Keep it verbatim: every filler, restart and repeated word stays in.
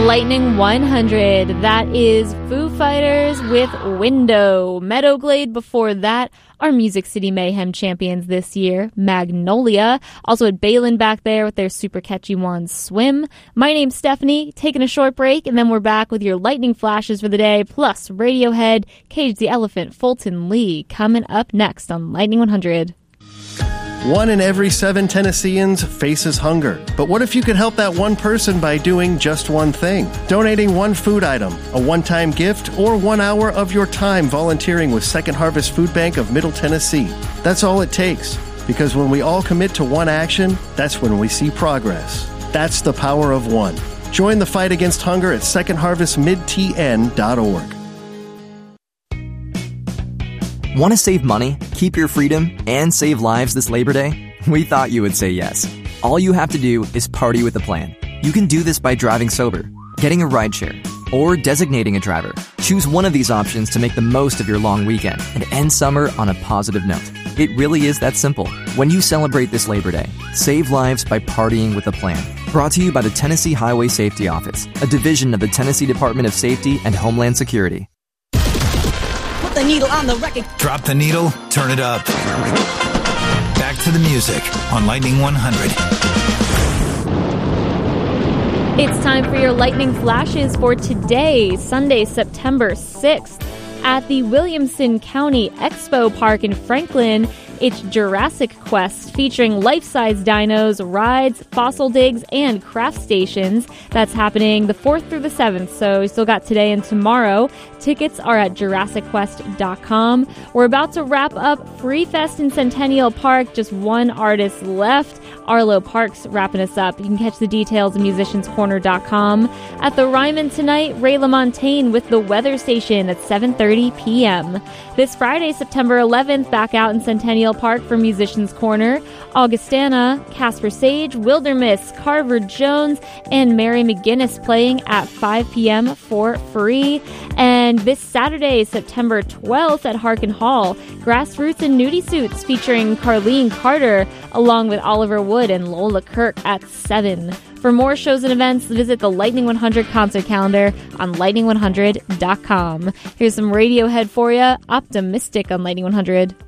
Lightning one hundred. That is Foo Fighters with Window. Meadowglade before that, our Music City Mayhem champions this year, Magnolia. Also at Balin back there with their super catchy one, Swim. My name's Stephanie, taking a short break, and then we're back with your lightning flashes for the day, plus Radiohead, Cage the Elephant, Fulton Lee, coming up next on Lightning one hundred. One in every seven Tennesseans faces hunger. But what if you could help that one person by doing just one thing? Donating one food item, a one-time gift, or one hour of your time volunteering with Second Harvest Food Bank of Middle Tennessee. That's all it takes. Because when we all commit to one action, that's when we see progress. That's the power of one. Join the fight against hunger at second harvest mid t n dot org. Want to save money, keep your freedom, and save lives this Labor Day? We thought you would say yes. All you have to do is party with a plan. You can do this by driving sober, getting a rideshare, or designating a driver. Choose one of these options to make the most of your long weekend and end summer on a positive note. It really is that simple. When you celebrate this Labor Day, save lives by partying with a plan. Brought to you by the Tennessee Highway Safety Office, a division of the Tennessee Department of Safety and Homeland Security. The needle on the record. Drop the needle, turn it up. Back to the music on Lightning one hundred. It's time for your lightning flashes for today, Sunday, September sixth. At the Williamson County Expo Park in Franklin, it's Jurassic Quest, featuring life-size dinos, rides, fossil digs, and craft stations. That's happening the fourth through the seventh, so we still got today and tomorrow. Tickets are at jurassic quest dot com. We're about to wrap up Free Fest in Centennial Park. Just one artist left. Arlo Parks wrapping us up. You can catch the details at musicians corner dot com. At the Ryman tonight, Ray LaMontagne with The Weather Station at seven thirty p.m. This Friday, September eleventh, back out in Centennial Park for Musicians Corner. Augustana, Casper Sage, Wildermiss, Carver Jones, and Mary McGinnis playing at five p.m. for free. And this Saturday, September twelfth at Harkin Hall, Grassroots and Nudie Suits featuring Carlene Carter along with Oliver Wood and Lola Kirk at seven. For more shows and events, visit the Lightning one hundred concert calendar on lightning one hundred dot com. Here's some Radiohead for you, Optimistic on Lightning one hundred.